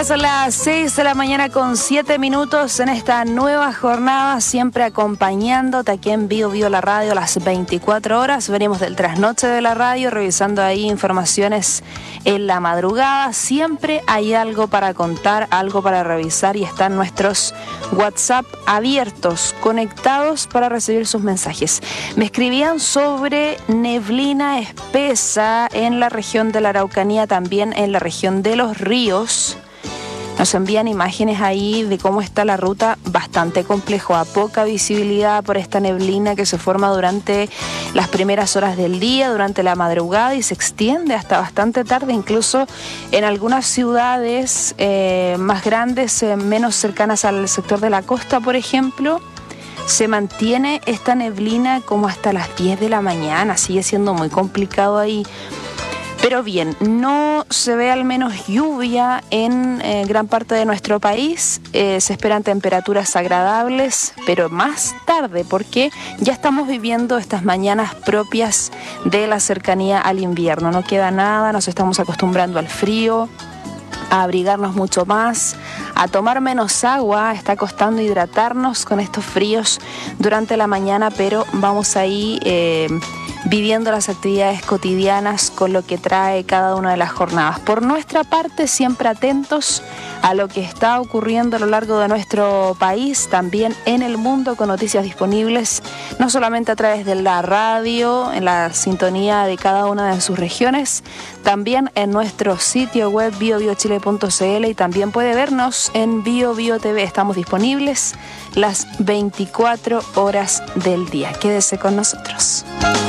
Ya son las 6 de la mañana con 7 minutos en esta nueva jornada, siempre acompañándote aquí en Bio la Radio a las 24 horas. Venimos del trasnoche de la radio, revisando ahí informaciones en la madrugada. Siempre hay algo para contar, algo para revisar y están nuestros WhatsApp abiertos, conectados para recibir sus mensajes. Me escribían sobre neblina espesa en la región de la Araucanía, también en la región de Los Ríos. Nos envían imágenes ahí de cómo está la ruta, bastante complejo, a poca visibilidad por esta neblina que se forma durante las primeras horas del día, durante la madrugada y se extiende hasta bastante tarde, incluso en algunas ciudades más grandes, menos cercanas al sector de la costa, por ejemplo. Se mantiene esta neblina como hasta las 10 de la mañana, sigue siendo muy complicado ahí. Pero bien, no se ve al menos lluvia en gran parte de nuestro país. Se esperan temperaturas agradables, pero más tarde, porque ya estamos viviendo estas mañanas propias de la cercanía al invierno. No queda nada, nos estamos acostumbrando al frío, a abrigarnos mucho más, a tomar menos agua. Está costando hidratarnos con estos fríos durante la mañana, pero vamos ahí viviendo las actividades cotidianas con lo que trae cada una de las jornadas. Por nuestra parte, siempre atentos a lo que está ocurriendo a lo largo de nuestro país, también en el mundo, con noticias disponibles, no solamente a través de la radio, en la sintonía de cada una de sus regiones, también en nuestro sitio web biobiochile.cl y también puede vernos en BioBio TV. Estamos disponibles las 24 horas del día. Quédese con nosotros.